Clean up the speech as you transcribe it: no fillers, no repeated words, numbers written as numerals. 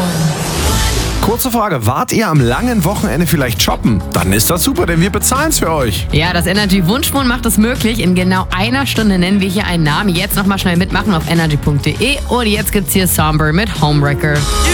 Kurze Frage, wart ihr am langen Wochenende vielleicht shoppen? Dann ist das super, denn wir bezahlen es für euch. Ja, das Energy Wunschmond macht es möglich. In genau einer Stunde nennen wir hier einen Namen. Jetzt nochmal schnell mitmachen auf energy.de. Und jetzt gibt's hier Somber mit Homewrecker.